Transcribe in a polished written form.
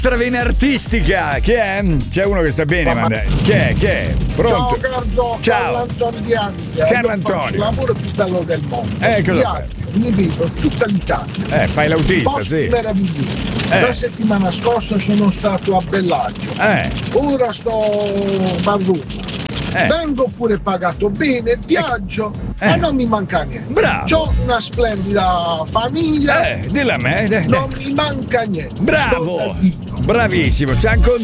Stravena artistica, chi è? C'è uno che sta bene, ma chi è? Pronto? Ciao Carlo, Ciao. Carlo Antonio di Ante. Carlo Io faccio Antonio. il lavoro più bello del mondo. Cosa fai? Mi vedo tutta l'Italia. Fai l'autista, Posti sì. meravigliosi. La settimana scorsa sono stato a Bellagio. Ora sto a Roma. Vengo pure pagato bene, viaggio e non mi manca niente. Bravo. C'ho una splendida famiglia. Dilla a me. Non mi manca niente. Bravo. Sto da Dio. Bravissimo. Siamo